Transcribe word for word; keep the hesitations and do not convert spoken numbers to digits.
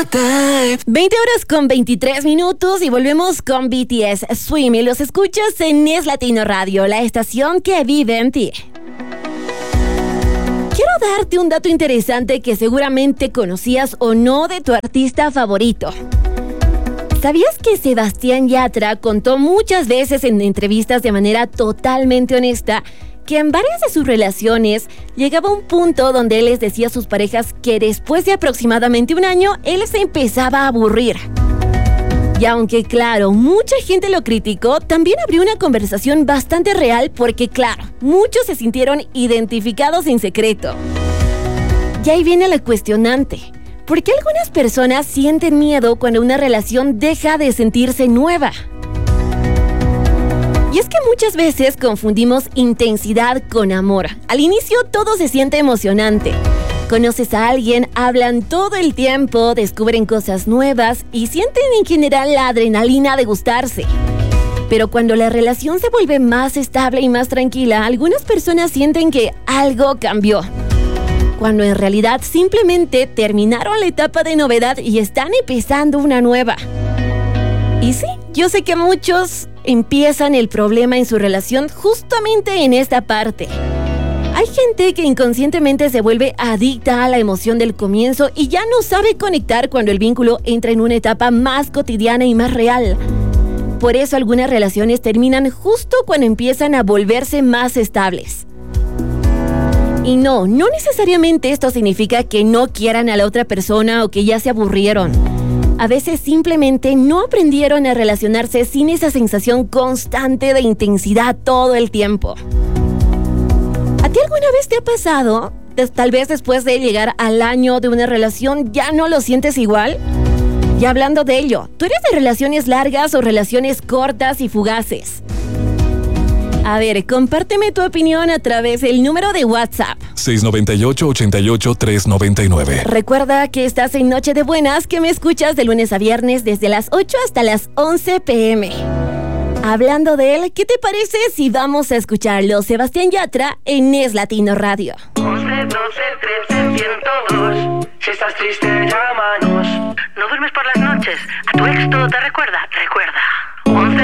veinte horas con veintitrés minutos y volvemos con B T S Swim y los escuchas en Es Latino Radio, la estación que vive en ti. Quiero darte un dato interesante que seguramente conocías o no de tu artista favorito. ¿Sabías que Sebastián Yatra contó muchas veces en entrevistas de manera totalmente honesta que en varias de sus relaciones llegaba un punto donde él les decía a sus parejas que después de aproximadamente un año él se empezaba a aburrir? Y aunque claro, mucha gente lo criticó, también abrió una conversación bastante real porque claro, muchos se sintieron identificados en secreto. Y ahí viene la cuestionante. ¿Por qué algunas personas sienten miedo cuando una relación deja de sentirse nueva? Y es que muchas veces confundimos intensidad con amor. Al inicio todo se siente emocionante. Conoces a alguien, hablan todo el tiempo, descubren cosas nuevas y sienten en general la adrenalina de gustarse. Pero cuando la relación se vuelve más estable y más tranquila, algunas personas sienten que algo cambió, cuando en realidad simplemente terminaron la etapa de novedad y están empezando una nueva. Y sí, yo sé que muchos empiezan el problema en su relación justamente en esta parte. Hay gente que inconscientemente se vuelve adicta a la emoción del comienzo y ya no sabe conectar cuando el vínculo entra en una etapa más cotidiana y más real. Por eso algunas relaciones terminan justo cuando empiezan a volverse más estables. Y no, no necesariamente esto significa que no quieran a la otra persona o que ya se aburrieron. A veces simplemente no aprendieron a relacionarse sin esa sensación constante de intensidad todo el tiempo. ¿A ti alguna vez te ha pasado? Tal vez después de llegar al año de una relación ya no lo sientes igual. Y hablando de ello, ¿tú eres de relaciones largas o relaciones cortas y fugaces? A ver, compárteme tu opinión a través del número de WhatsApp seis nueve ocho, ocho ocho, tres nueve nueve. Recuerda que estás en Noche de Buenas, que me escuchas de lunes a viernes desde las ocho hasta las once pe eme. Hablando de él, ¿qué te parece si vamos a escucharlo? Sebastián Yatra en Es Latino Radio. once, doce, trece, ciento dos. Si estás triste, llámanos. ¿No duermes por las noches? ¿A tu ex todo te recuerda? Recuerda.